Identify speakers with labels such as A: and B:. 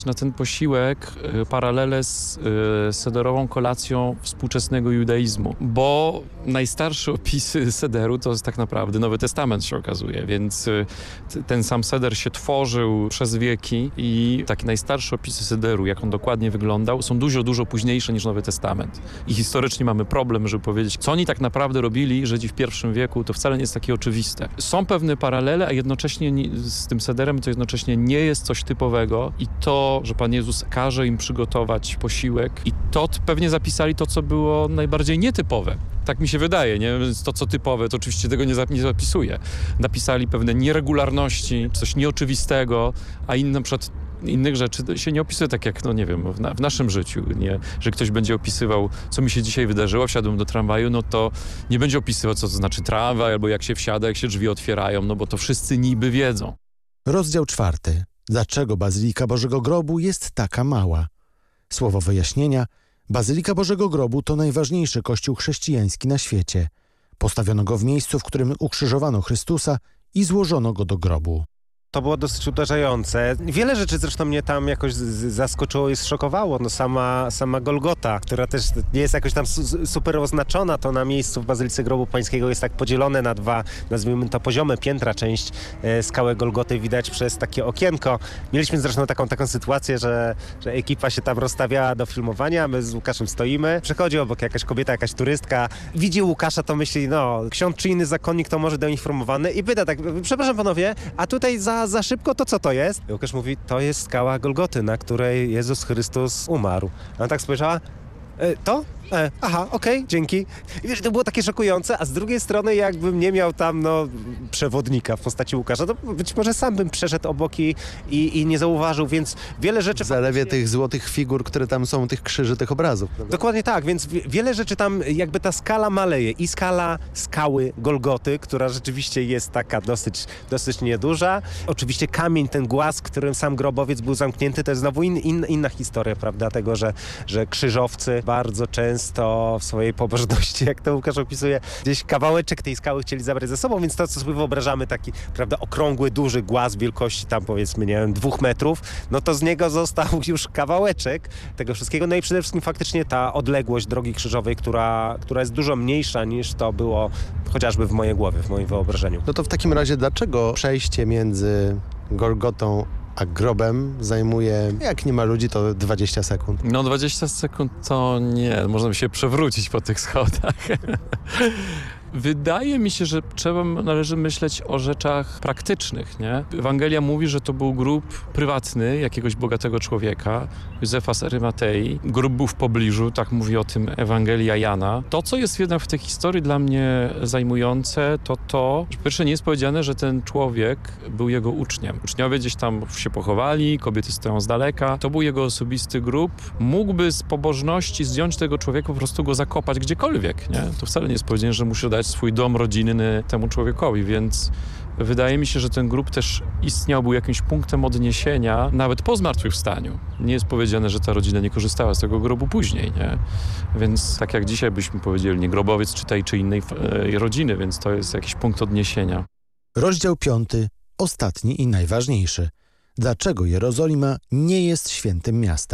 A: Na ten posiłek paralele z sederową kolacją współczesnego judaizmu, bo najstarsze opisy sederu to jest tak naprawdę Nowy Testament, się okazuje, więc ten sam seder się tworzył przez wieki i takie najstarsze opisy sederu, jak on dokładnie wyglądał, są dużo późniejsze niż Nowy Testament. I historycznie mamy problem, żeby powiedzieć, co oni tak naprawdę robili Żydzi w I wieku, to wcale nie jest takie oczywiste. Są pewne paralele, a jednocześnie z tym sederem to jednocześnie nie jest coś typowego i to, że Pan Jezus każe im przygotować posiłek i to pewnie zapisali to, co było najbardziej nietypowe. Tak mi się wydaje, nie? To, co typowe, to oczywiście tego nie zapisuje. Napisali pewne nieregularności, coś nieoczywistego, a na przykład innych rzeczy się nie opisuje tak jak, no nie wiem, w naszym życiu, nie? Że ktoś będzie opisywał, co mi się dzisiaj wydarzyło, wsiadłem do tramwaju, no to nie będzie opisywał, co to znaczy tramwaj, albo jak się wsiada, jak się drzwi otwierają, no bo to wszyscy niby wiedzą.
B: Rozdział 4. Dlaczego Bazylika Bożego Grobu jest taka mała? Słowo wyjaśnienia. Bazylika Bożego Grobu to najważniejszy kościół chrześcijański na świecie. Postawiono go w miejscu, w którym ukrzyżowano Chrystusa i złożono go do grobu.
C: To było dosyć uderzające. Wiele rzeczy zresztą mnie tam jakoś zaskoczyło i zszokowało. No sama Golgota, która też nie jest jakoś tam super oznaczona, to na miejscu w Bazylice Grobu Pańskiego jest tak podzielone na dwa, nazwijmy to poziome piętra. Część skały Golgoty widać przez takie okienko. Mieliśmy zresztą taką sytuację, że ekipa się tam rozstawiała do filmowania, my z Łukaszem stoimy. Przechodzi obok jakaś kobieta, jakaś turystka. Widzi Łukasza, to myśli, no ksiądz czy inny zakonnik to może doinformowany i pyta tak, przepraszam panowie, a tutaj za szybko, to co to jest? I Łukasz mówi, to jest skała Golgoty, na której Jezus Chrystus umarł. A ona tak spojrzała, to? Aha, okej, dzięki. I wiesz, to było takie szokujące, a z drugiej strony jakbym nie miał tam, przewodnika w postaci Łukasza, to być może sam bym przeszedł obok i nie zauważył, więc wiele rzeczy...
D: W zalewie tych złotych figur, które tam są, tych krzyży, tych obrazów. Prawda?
C: Dokładnie tak, więc wiele rzeczy tam, jakby ta skala maleje i skala skały Golgoty, która rzeczywiście jest taka dosyć nieduża. Oczywiście kamień, ten głaz, którym sam grobowiec był zamknięty, to jest znowu inna historia, prawda, tego, że krzyżowcy bardzo często w swojej pobożności, jak to Łukasz opisuje, gdzieś kawałeczek tej skały chcieli zabrać ze sobą, więc to, co sobie wyobrażamy, taki, prawda, okrągły, duży głaz wielkości tam, powiedzmy, nie wiem, 2 metrów, no to z niego został już kawałeczek tego wszystkiego. No i przede wszystkim faktycznie ta odległość drogi krzyżowej, która jest dużo mniejsza niż to było chociażby w mojej głowie, w moim wyobrażeniu.
D: No to w takim razie dlaczego przejście między Golgotą a grobem zajmuje, jak nie ma ludzi, to 20 sekund?
A: No 20 sekund to nie, można by się przewrócić po tych schodach. Wydaje mi się, że należy myśleć o rzeczach praktycznych, nie? Ewangelia mówi, że to był grób prywatny jakiegoś bogatego człowieka, Józefa z Arymatei. Grób był w pobliżu, tak mówi o tym Ewangelia Jana. To, co jest jednak w tej historii dla mnie zajmujące, to, że pierwsze nie jest powiedziane, że ten człowiek był jego uczniem. Uczniowie gdzieś tam się pochowali, kobiety stoją z daleka. To był jego osobisty grób. Mógłby z pobożności zdjąć tego człowieka, po prostu go zakopać gdziekolwiek, nie? To wcale nie jest powiedziane, że musi dać swój dom rodzinny temu człowiekowi, więc wydaje mi się, że ten grób też istniał, był jakimś punktem odniesienia, nawet po zmartwychwstaniu. Nie jest powiedziane, że ta rodzina nie korzystała z tego grobu później, nie? Więc tak jak dzisiaj byśmy powiedzieli, nie grobowiec czy tej czy innej rodziny, więc to jest jakiś punkt odniesienia.
B: Rozdział 5. Ostatni i najważniejszy. Dlaczego Jerozolima nie jest świętym miastem?